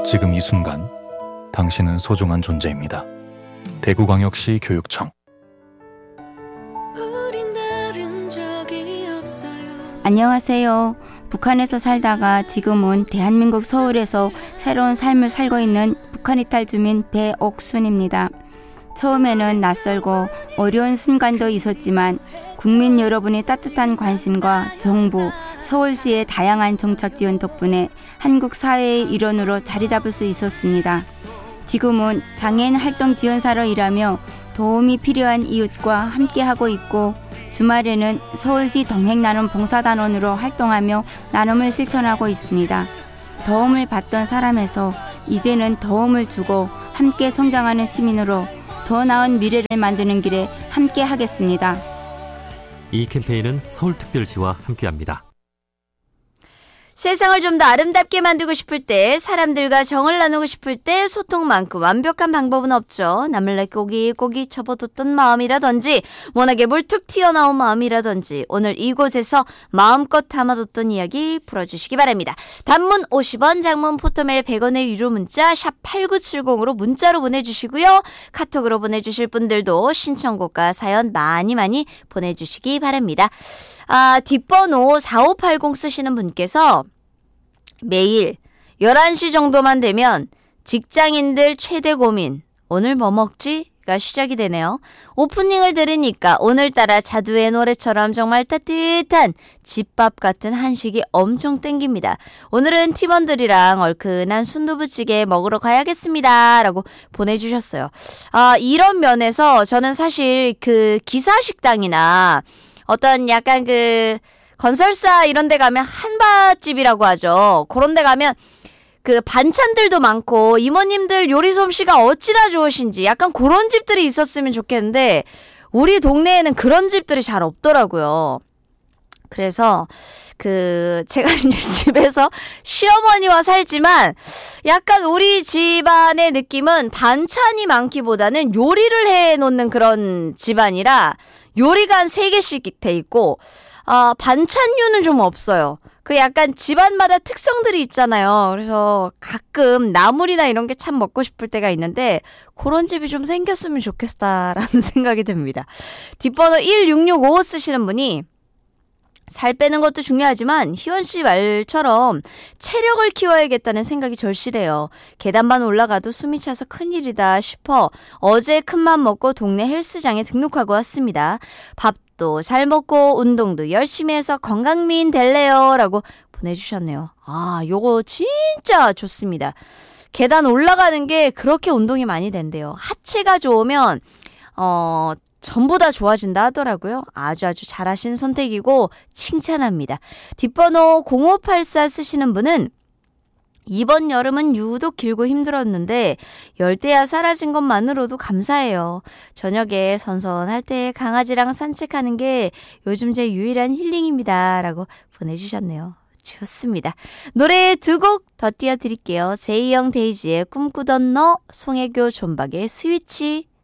지금 이 순간 당신은 소중한 존재입니다. 대구광역시 교육청. 안녕하세요. 북한에서 살다가 지금은 대한민국 서울에서 새로운 삶을 살고 있는 북한 이탈 주민 배옥순입니다. 처음에는 낯설고 어려운 순간도 있었지만 국민 여러분의 따뜻한 관심과 정부, 서울시의 다양한 정책 지원 덕분에 한국 사회의 일원으로 자리 잡을 수 있었습니다. 지금은 장애인 활동 지원사로 일하며 도움이 필요한 이웃과 함께하고 있고 주말에는 서울시 동행나눔 봉사단원으로 활동하며 나눔을 실천하고 있습니다. 도움을 받던 사람에서 이제는 도움을 주고 함께 성장하는 시민으로 더 나은 미래를 만드는 길에 함께 하겠습니다. 이 캠페인은 서울특별시와 함께합니다. 세상을 좀 더 아름답게 만들고 싶을 때, 사람들과 정을 나누고 싶을 때 소통만큼 완벽한 방법은 없죠. 남을 꼬깃꼬깃 접어뒀던 마음이라든지 워낙에 물툭 튀어나온 마음이라든지 오늘 이곳에서 마음껏 담아뒀던 이야기 풀어주시기 바랍니다. 단문 50원, 장문 포토메일 100원의 유료 문자 샵 8970으로 문자로 보내주시고요. 카톡으로 보내주실 분들도 신청곡과 사연 많이 보내주시기 바랍니다. 뒷번호 4580 쓰시는 분께서 매일 11시 정도만 되면 직장인들 최대 고민 오늘 뭐 먹지? 가 시작이 되네요. 오프닝을 들으니까 오늘따라 자두의 노래처럼 정말 따뜻한 집밥 같은 한식이 엄청 땡깁니다. 오늘은 팀원들이랑 얼큰한 순두부찌개 먹으러 가야겠습니다. 라고 보내주셨어요. 이런 면에서 저는 사실 그 기사식당이나 어떤 약간 그 건설사 이런 데 가면 한밭집이라고 하죠. 그런 데 가면 그 반찬들도 많고 이모님들 요리 솜씨가 어찌나 좋으신지 약간 그런 집들이 있었으면 좋겠는데 우리 동네에는 그런 집들이 잘 없더라고요. 그래서 제가 이제 집에서 시어머니와 살지만 약간 우리 집안의 느낌은 반찬이 많기보다는 요리를 해놓는 그런 집안이라 요리가 한 3개씩 돼 있고 반찬류는 좀 없어요. 그 약간 집안마다 특성들이 있잖아요. 그래서 가끔 나물이나 이런 게 참 먹고 싶을 때가 있는데 그런 집이 좀 생겼으면 좋겠다라는 생각이 듭니다. 뒷번호 16655 쓰시는 분이 살 빼는 것도 중요하지만 희원 씨 말처럼 체력을 키워야겠다는 생각이 절실해요. 계단만 올라가도 숨이 차서 큰일이다 싶어 어제 큰맘 먹고 동네 헬스장에 등록하고 왔습니다. 밥도 잘 먹고 운동도 열심히 해서 건강미인 될래요 라고 보내주셨네요. 요거 진짜 좋습니다. 계단 올라가는 게 그렇게 운동이 많이 된대요. 하체가 좋으면 전부 다 좋아진다 하더라고요. 아주 잘하신 선택이고 칭찬합니다. 뒷번호 0584 쓰시는 분은 이번 여름은 유독 길고 힘들었는데 열대야 사라진 것만으로도 감사해요. 저녁에 선선할 때 강아지랑 산책하는 게 요즘 제 유일한 힐링입니다. 라고 보내주셨네요. 좋습니다. 노래 2곡 더 띄워드릴게요. 제이영 데이지의 꿈꾸던 너, 송혜교 존박의 스위치.